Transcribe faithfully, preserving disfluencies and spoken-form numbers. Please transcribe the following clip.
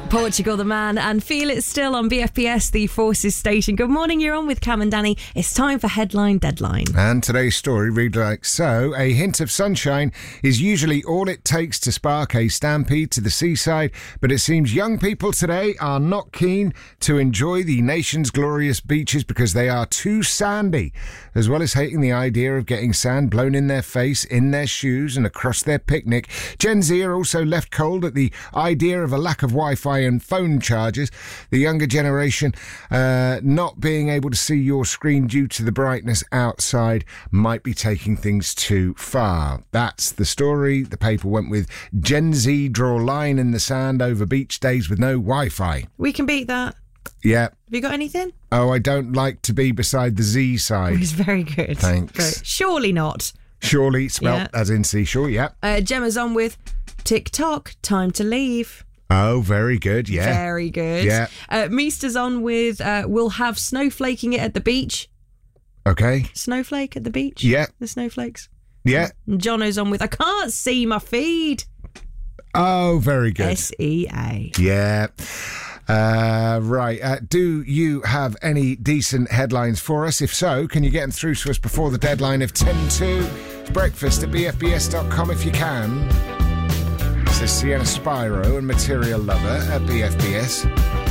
Portugal the Man and Feel It Still on B F B S, the Forces station. Good morning, you're on with Cam and Danny. It's time for Headline Deadline. And today's story reads like so. A hint of sunshine is usually all it takes to spark a stampede to the seaside, but it seems young people today are not keen to enjoy the nation's glorious beaches because they are too sandy. As well as hating the idea of getting sand blown in their face, in their shoes and across their picnic, Gen Z are also left cold at the idea of a lack of Wi-Fi and phone charges. The younger generation uh, not being able to see your screen due to the brightness outside might be taking things too far. That's the story. The paper went with Gen Z draw line in the sand over beach days with no Wi-Fi. We can beat that. Yeah. Have you got anything? Oh, I don't like to be beside the Z side. It's very good. Thanks. Very- Surely not. Surely, spelt Yeah. as in seashore, yeah. Uh, Gemma's on with TikTok, time to leave. Oh, very good, yeah. Very good. Yeah. Uh, Meester's on with uh, we'll have snowflaking it at the beach. Okay. Snowflake at the beach? Yeah. The snowflakes? Yeah. And Jono's on with I can't see my feed. Oh, very good. S E A. Yeah. Uh, right. Uh, do you have any decent headlines for us? If so, can you get them through to us before the deadline of ten to? Breakfast at b f b s dot com if you can. This is Sienna Spyro and Material Lover at B F B S.